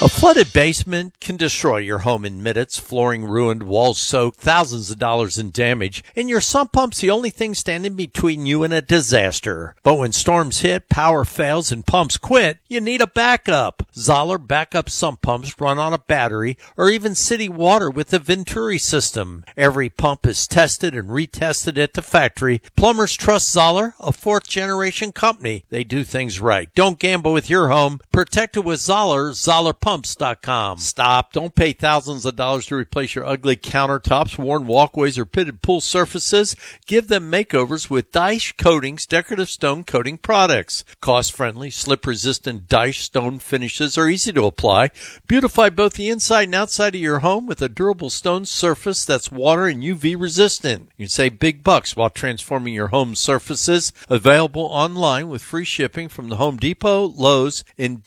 A flooded basement can destroy your home in minutes, flooring ruined, walls soaked, thousands of dollars in damage, and your sump pump's the only thing standing between you and a disaster. But when storms hit, power fails, and pumps quit, you need a backup. Zoller backup sump pumps run on a battery or even city water with the Venturi system. Every pump is tested and retested at the factory. Plumbers trust Zoller, a fourth-generation company. They do things right. Don't gamble with your home. Protect it with Zoller, ZollerPumps.com. Stop. Don't pay thousands of dollars to replace your ugly countertops, worn walkways, or pitted pool surfaces. Give them makeovers with Daesh Coatings decorative stone coating products. Cost-friendly, slip-resistant Daesh stone finishes are easy to apply. Beautify both the inside and outside of your home with a durable stone surface that's water and UV resistant. You can save big bucks while transforming your home surfaces. Available online with free shipping from the Home Depot, Lowe's, and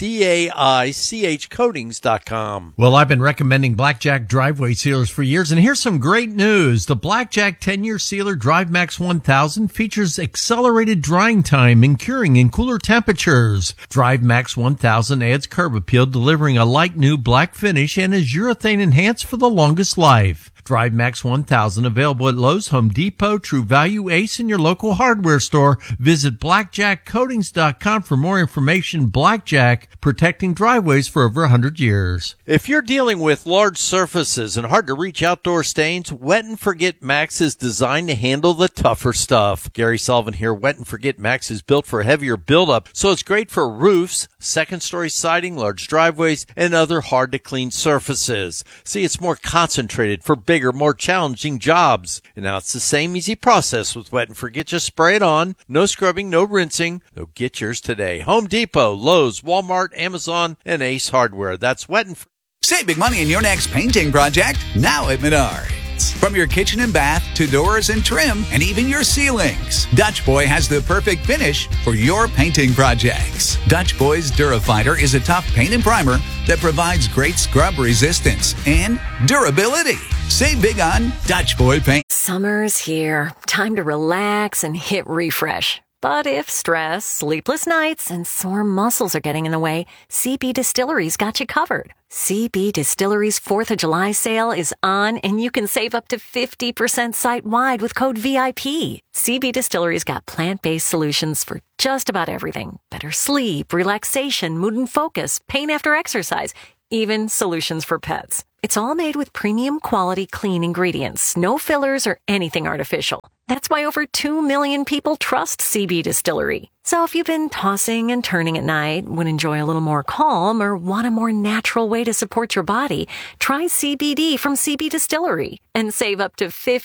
DAICHcoatings.com. Well, I've been recommending Blackjack driveway sealers for years, and here's some great news. The Blackjack 10-year sealer DriveMax 1000 features accelerated drying time and curing in cooler temperatures. DriveMax 1000 adds curb appeal, delivering a light new black finish, and is urethane enhanced for the longest life. DriveMax 1000 available at Lowe's, Home Depot, True Value, Ace, and your local hardware store. Visit blackjackcoatings.com for more information. Blackjack, protecting driveways for over 100 years. If you're dealing with large surfaces and hard-to-reach outdoor stains, Wet and Forget Max is designed to handle the tougher stuff. Gary Sullivan here. Wet and Forget Max is built for heavier buildup, so it's great for roofs, second-story siding, large driveways, and other hard-to-clean surfaces. See, it's more concentrated for bigger, more challenging jobs. And now it's the same easy process with Wet and Forget. Just spray it on. No scrubbing, no rinsing. So get yours today. Home Depot, Lowe's, Walmart, Amazon, and Ace Hardware. That's Wet and Forget. Save big money in your next painting project now at Menards. From your kitchen and bath to doors and trim and even your ceilings, Dutch Boy has the perfect finish for your painting projects. Dutch Boy's Durafighter is a tough paint and primer that provides great scrub resistance and durability. Save big on Dutch Boy paint. Summer's here. Time to relax and hit refresh. But if stress, sleepless nights, and sore muscles are getting in the way, CB Distillery's got you covered. CB Distillery's 4th of July sale is on, and you can save up to 50% site-wide with code VIP. CB Distillery's got plant-based solutions for just about everything. Better sleep, relaxation, mood and focus, pain after exercise, even solutions for pets. It's all made with premium quality clean ingredients, no fillers or anything artificial. That's why over 2 million people trust CB Distillery. So if you've been tossing and turning at night, would enjoy a little more calm, or want a more natural way to support your body, try CBD from CB Distillery and save up to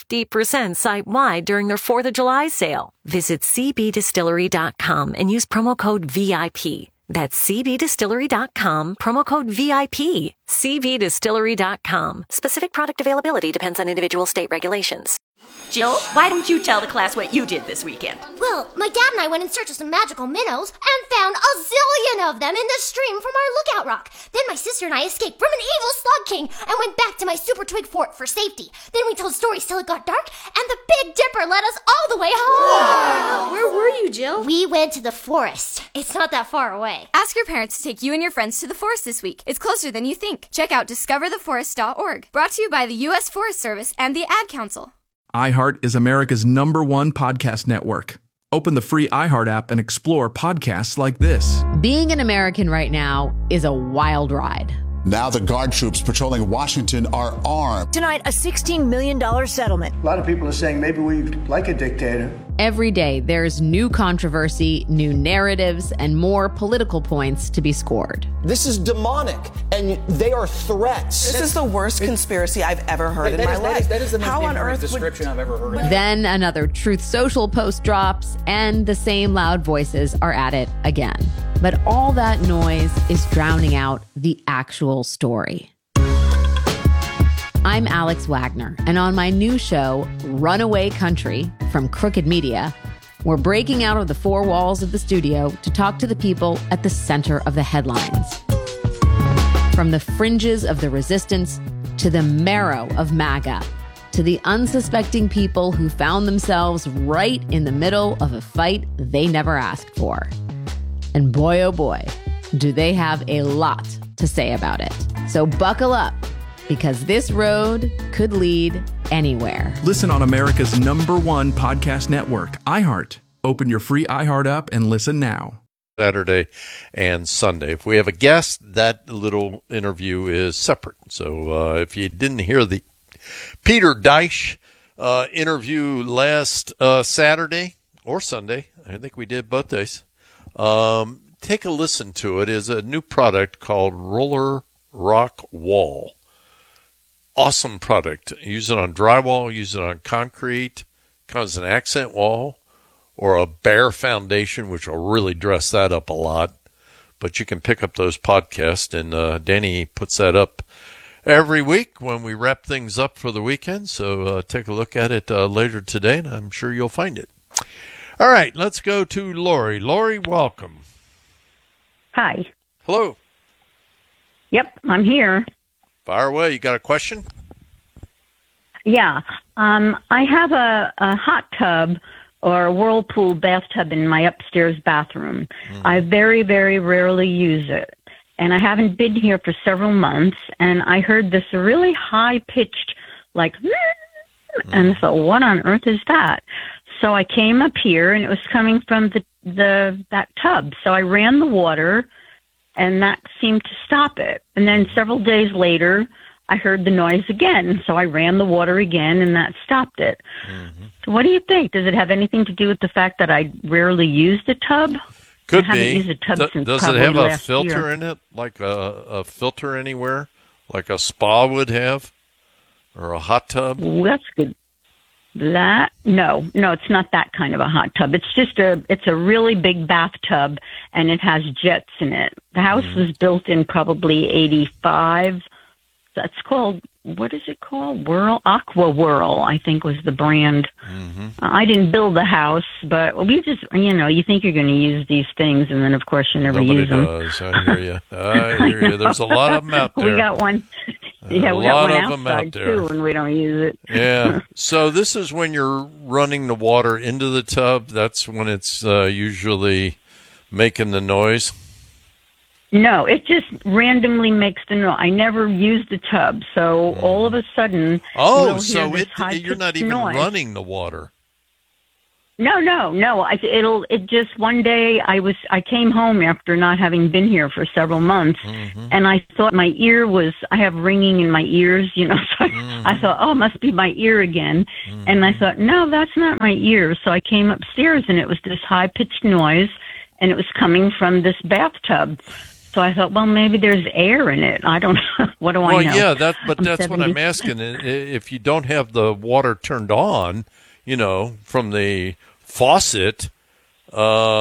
50% site-wide during their 4th of July sale. Visit cbdistillery.com and use promo code VIP. That's cbdistillery.com, promo code VIP. cbdistillery.com. Specific product availability depends on individual state regulations. Jill, why don't you tell the class what you did this weekend? Well, my dad and I went in search of some magical minnows and found a zillion of them in the stream from our lookout rock. Then my sister and I escaped from an evil slug king and went back to my super twig fort for safety. Then we told stories till it got dark, and the Big Dipper led us all the way home. Wow. Where were you, Jill? We went to the forest. It's not that far away. Ask your parents to take you and your friends to the forest this week. It's closer than you think. Check out discovertheforest.org. Brought to you by the U.S. Forest Service and the Ad Council. iHeart is America's #1 podcast network. Open the free iHeart app and explore podcasts like this. Being an American right now is a wild ride. Now the guard troops patrolling Washington are armed. Tonight, a $16 million settlement. A lot of people are saying maybe we like a dictator. Every day, there's new controversy, new narratives, and more political points to be scored. This is demonic, and they are threats. This is the worst conspiracy I've ever heard in my life. That is the most ignorant description I've ever heard. Then another Truth Social post drops, and the same loud voices are at it again. But all that noise is drowning out the actual story. I'm Alex Wagner, and on my new show, Runaway Country, from Crooked Media, we're breaking out of the four walls of the studio to talk to the people at the center of the headlines. From the fringes of the resistance to the marrow of MAGA, to the unsuspecting people who found themselves right in the middle of a fight they never asked for. And boy, oh boy, do they have a lot to to say about it. So buckle up, because this road could lead anywhere. Listen on America's #1 podcast network, iHeart. Open your free iHeart app and listen now. Saturday and Sunday. If we have a guest, that little interview is separate. So if you didn't hear the Peter Deich interview last Saturday or Sunday, I think we did both days, take a listen to it. It's a new product called Roller Rock Wall. Awesome product. Use it on drywall, use it on concrete, comes an accent wall, or a bare foundation, which will really dress that up a lot. But you can pick up those podcasts, and Danny puts that up every week when we wrap things up for the weekend. So take a look at it later today, and I'm sure you'll find it. All right, let's go to Lori. Lori, welcome. Hi. Hello. Yep, I'm here. Fire away. You got a question? Yeah. I have a hot tub or a whirlpool bathtub in my upstairs bathroom. I very, very rarely use it. And I haven't been here for several months, and I heard this really high-pitched, like, and I thought, what on earth is that? So I came up here, and it was coming from that tub. So I ran the water, and that seemed to stop it. And then several days later, I heard the noise again. So I ran the water again, and that stopped it. So what do you think? Does it have anything to do with the fact that I rarely use the tub? Could I haven't be. used a tub since Does it probably have a last filter year. in it, like a filter anywhere, like a spa would have, or a hot tub? Well, that's good. No, it's not that kind of a hot tub. It's just it's a really big bathtub, and it has jets in it. The house was built in probably 85. That's called, what is it called? Aqua Whirl, I think was the brand. I didn't build the house, but we just, you think you're going to use these things, and then, of course, you never use them. Nobody does. I hear you. There's a lot of them out there. We got one. Yeah, we got one outside, too, and we don't use it. Yeah. So this is when you're running the water into the tub. That's when it's usually making the noise. No, it just randomly makes the noise. I never used the tub, so all of a sudden, we'll so hear this you're not even noise. running the water. No. It just one day I came home after not having been here for several months, and I thought my ear I have ringing in my ears, so I thought, oh, it must be my ear again, and I thought, no, that's not my ear. So I came upstairs, and it was this high pitched noise, and it was coming from this bathtub. So I thought, well, maybe there's air in it. I don't know. What do I know? Well, yeah, that's what I'm asking. If you don't have the water turned on, from the faucet, it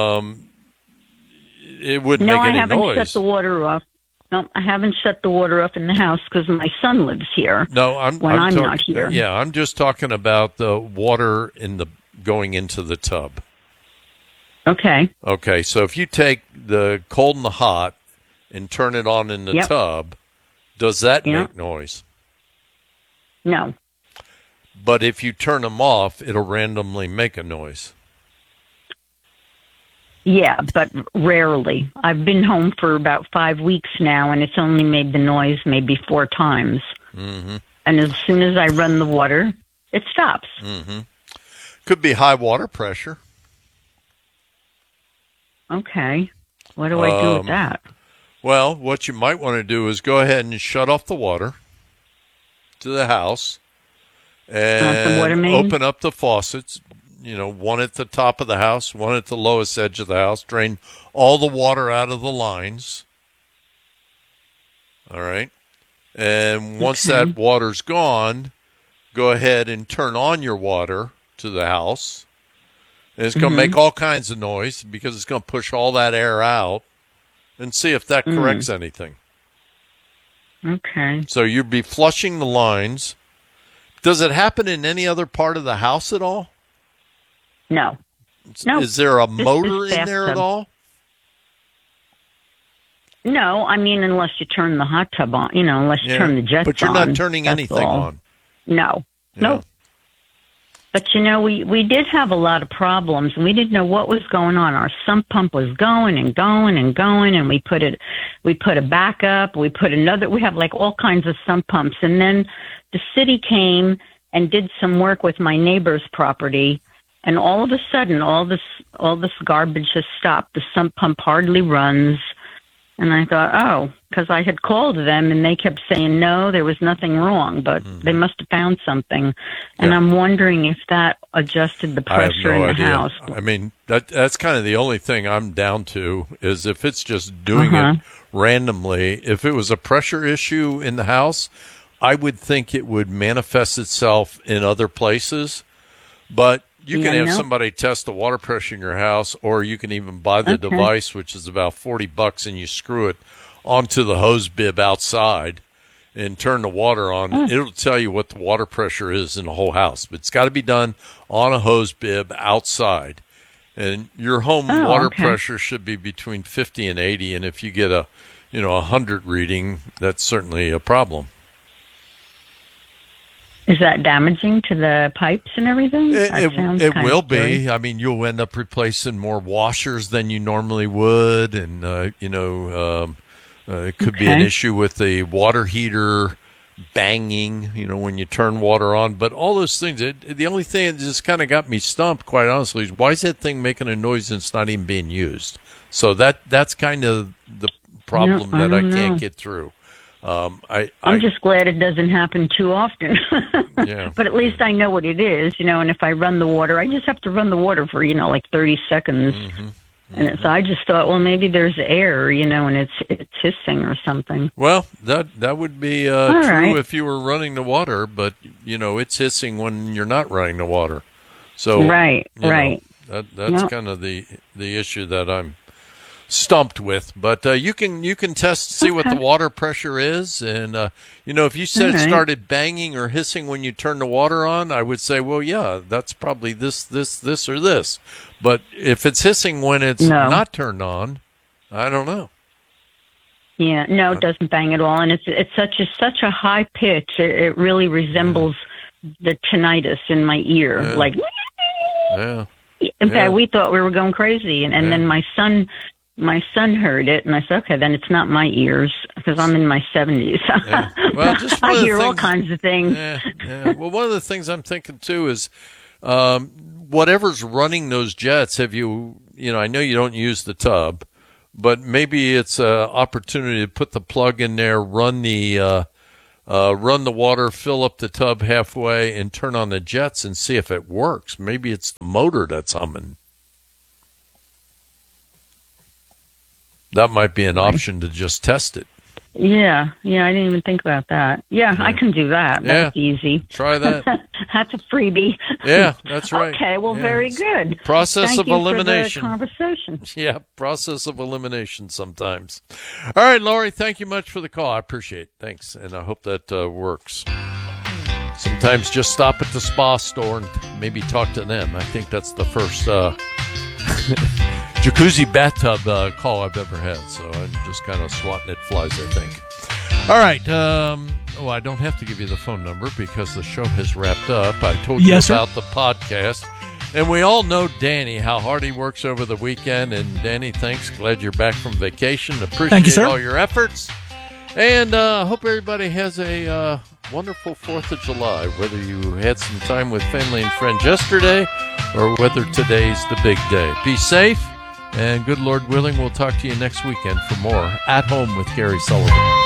wouldn't make any noise. No, I haven't shut the water off. No, I haven't shut the water off in the house because my son lives here. No, I'm not here. Yeah, I'm just talking about the water going into the tub. Okay. Okay, so if you take the cold and the hot and turn it on in the tub, does that make noise? No. But if you turn them off, it'll randomly make a noise. Yeah, but rarely. I've been home for about 5 weeks now, and it's only made the noise maybe 4 times. And as soon as I run the water, it stops. Could be high water pressure. Okay. What do I do with that? Well, what you might want to do is go ahead and shut off the water to the house and the water main? Open up the faucets, one at the top of the house, one at the lowest edge of the house, drain all the water out of the lines. All right. And once that water's gone, go ahead and turn on your water to the house. And it's going to make all kinds of noise because it's going to push all that air out, and see if that corrects anything. Okay. So you'd be flushing the lines. Does it happen in any other part of the house at all? No. Is there a motor in there at all? No, I mean, unless you turn the hot tub on, unless you turn the jets on. But you're not turning anything on. No. Yeah. But, we did have a lot of problems, and we didn't know what was going on. Our sump pump was going and going and going, and we put a backup, we have like all kinds of sump pumps. And then the city came and did some work with my neighbor's property, and all of a sudden, all this garbage has stopped. The sump pump hardly runs. And I thought, because I had called them and they kept saying, no, there was nothing wrong, but they must have found something. And I'm wondering if that adjusted the pressure in the house. I mean, that's kind of the only thing I'm down to is if it's just doing it randomly. If it was a pressure issue in the house, I would think it would manifest itself in other places. But you can have somebody test the water pressure in your house, or you can even buy the device, which is about $40, and you screw it onto the hose bib outside and turn the water on. It'll tell you what the water pressure is in the whole house. But it's got to be done on a hose bib outside. And your home water pressure should be between 50 and 80. And if you get a 100 reading, that's certainly a problem. Is that damaging to the pipes and everything? It will be. I mean, you'll end up replacing more washers than you normally would, and it could be an issue with the water heater banging. When you turn water on. But all those things. The only thing that just kind of got me stumped, quite honestly, is why is that thing making a noise and it's not even being used? So that's kind of the problem that I can't get through. I'm just glad it doesn't happen too often. But at least I know what it is, and if I run the water, I just have to run the water for, like 30 seconds. And so I just thought, well, maybe there's air, and it's hissing or something. Well, that would be true if you were running the water, but, it's hissing when you're not running the water. So Right. That's kind of the issue that I'm stumped with, but you can test to see what the water pressure is, and if you said it started banging or hissing when you turn the water on, I would say, well, yeah, that's probably this or this. But if it's hissing when it's not turned on, I don't know. Yeah, no, it doesn't bang at all, and it's such a high pitch. It really resembles the tinnitus in my ear, like. Yeah. In fact, we thought we were going crazy, and then my son heard it, and I said, okay, then it's not my ears, because I'm in my 70s. Well, just I hear all kinds of things. Well, one of the things I'm thinking, too, is whatever's running those jets, I know you don't use the tub, but maybe it's an opportunity to put the plug in there, run the water, fill up the tub halfway, and turn on the jets and see if it works. Maybe it's the motor that's humming. That might be an option to just test it. Yeah, I didn't even think about that. Yeah. I can do that. That's easy. Try that. That's a freebie. Yeah, that's right. Okay, well, very good. Process of elimination. Thank you for the conversation. Yeah, process of elimination sometimes. All right, Lori, thank you much for the call. I appreciate it. Thanks, and I hope that works. Sometimes just stop at the spa store and maybe talk to them. I think that's the first jacuzzi bathtub call I've ever had, so I'm just kind of swatting at flies, I think. All right. I don't have to give you the phone number because the show has wrapped up. I told you about the podcast, and we all know Danny, how hard he works over the weekend. And Danny, thanks. Glad you're back from vacation. Appreciate all your efforts, and hope everybody has a wonderful 4th of July, whether you had some time with family and friends yesterday or whether today's the big day. Be safe. And good Lord willing, we'll talk to you next weekend for more At Home with Gary Sullivan.